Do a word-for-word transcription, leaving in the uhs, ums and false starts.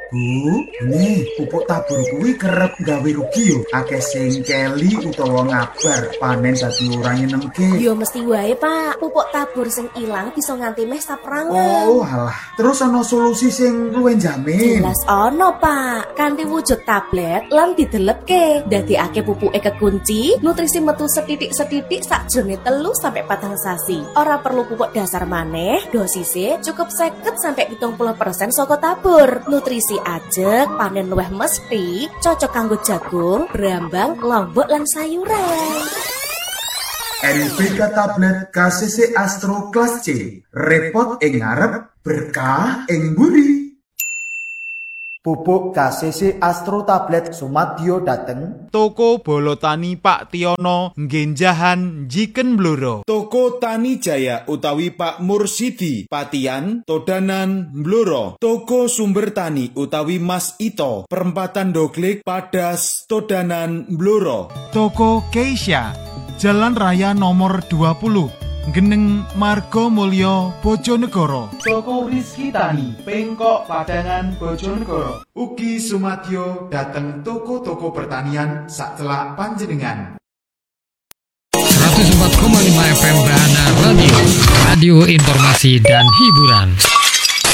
Bu, nih pupuk tabur kuwi kerep gawe rugi yo. Akeh sing keli utawa ngabar panen dadi ora nyenengke. Yo mesti wae, Pak. Pupuk tabur sing ilang bisa nganti meh saprangan. Oh, alah. Terus ana solusi sing luwih jamin. Jelas ono, Pak. Kanthi wujud tablet lan didelepke. Dadekake pupuke kekunci, nutrisi metu setitik-setitik sakjroning telu sampai patang sasi. Ora perlu pupuk dasar maneh, dosise cukup seket sampai pitung puluh persen saka tabur. Nutrisi ajeg, panen luwih mesti, cocok kanggo jagung, brambang, lombok lan sayuran. N P K tablet K C C Astro kelas C, repot ing ngarep, berkah ing mburi. Pupuk K C C Astro tablet sumadyo dateng Toko Bolotani Pak Tiono Nggenjahan Jiken Bloro. Toko Tani Jaya utawi Pak Mursidi Patian Todanan Bloro. Toko Sumber Tani utawi Mas Ito Perempatan Doglik Padas Todanan Bloro. Toko Keisha Jalan Raya nomor dua puluh Geneng Margo Mulyo Bojonegoro. Toko Rizky Tani Pengkok Padangan Bojonegoro. Ugi sumadyo dateng toko-toko pertanian sacelak panjenengan. seratus empat koma lima F M Bahana Radio, radio informasi dan hiburan.